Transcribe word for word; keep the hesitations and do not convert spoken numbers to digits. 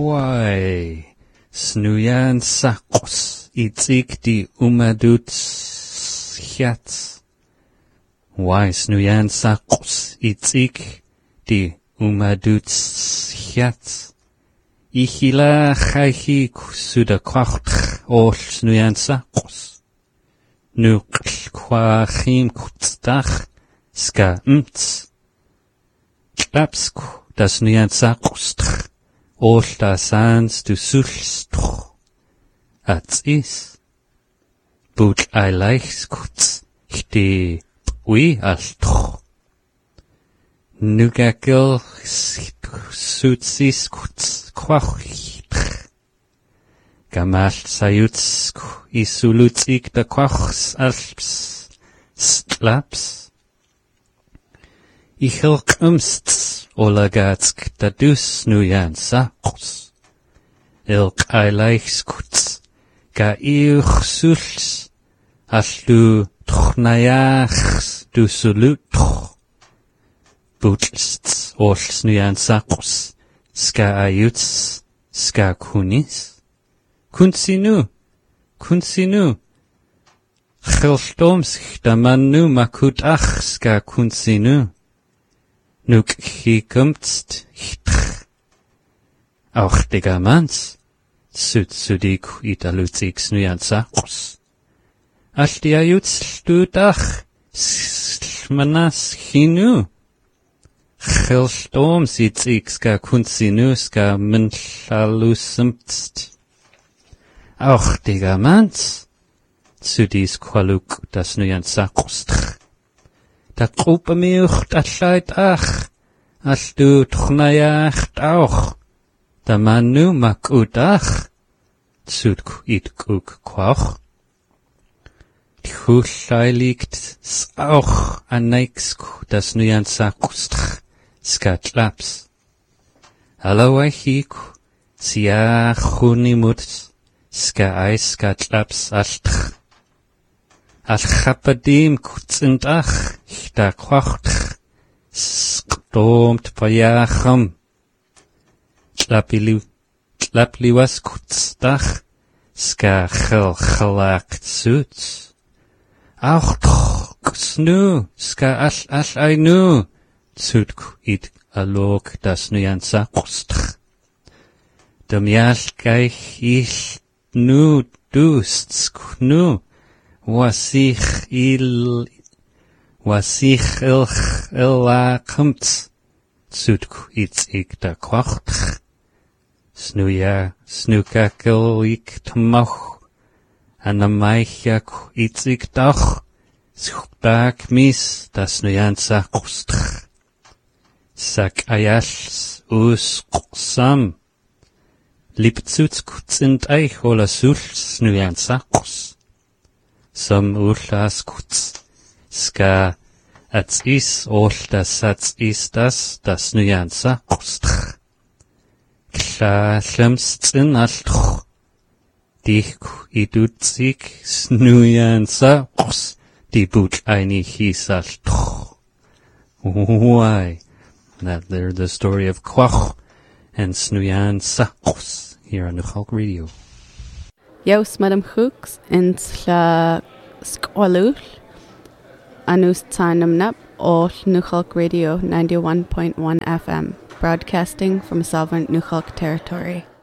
Why? Snuyan sakos itzik di umaduts hiats. Why snuyan sakos itzik di umaduts hiats. Ihila chaihi suda kwacht ol snuyan sakos. Nukl kwachim kutstach ska mts. Klapsk das nuyan sakostch. Ol da sans du sulstch. Ats is. But I likes kuts. Hti ui altch. Nugakil sutsis kuts kwachitch. Gamal sayutsk isulutsik da kwachs alps. Stlaps. Ichilk umsts olagatsk da dus nuyan sakos. Ilk I likes kuts. Ga iuch suls. Allu tchnayachs du sulutch. Butlsts ols nuyan sakos. Ska ayuts. Ska kunis. Kunsinu. Kunsinu. Chilstomsk da manu makut ach ska kunsinu. Nuk hi kumtst hitch. Auch diga mans. Sut sudik italutsik snuyan sakos. Alti ayuts studach. Slmanas hinu. Chilstom sitsik ska kunsinu ska menchalusumtst. Auch diga mans. Sudis kwaluk das nuyan sakostch. Da gruppe miucht allait ach. Aldu tchnayach auch. Da manu makut ach. Sud itkuk kwach. Tchullai liegt auch anaiksku das nuyan sakostch. Skatlaps. Hallo aihiku. Siachunimut. Ska ai skatlaps altch. Al-Chapadim kutzendach, da kwachtch, skdomt payacham. Tlapili, tlapliwas kutzdach, ska chel chalakt suits. Auch toch, snu, ska al al ainu, tsutk id alog das nuyan sakostch. Damial gaich ich nu dustsk nu. Wasich il wasich ilch illa kumts sutk itzig da kwachtch snuya snukakil ik tmoch anamaicjak itzig doch schubak mis das nuyan sakostch sak ayals us sam liptsuts kutzend eich ola sulz nuyan sakos. Some ullas kuts. Ska ats is ol das ats is das das nuyan sakostch. Kla lemstsin altch. Dich idutsik snuyan sakos. Di but aini his altch. Why? That they're the story of Kwach and Snuyan sakos here on Nuchalk Radio. Jaus Madam Hooks in Sla Squalul Anus Tanam Nap or Nuchalk Radio ninety-one point one F M, broadcasting from sovereign Nuchalk territory.